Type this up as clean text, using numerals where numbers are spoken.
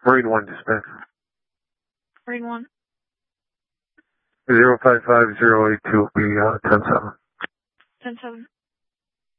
Marine 1 dispatch. Marine 1. 055082 will be 10-7. 10-7.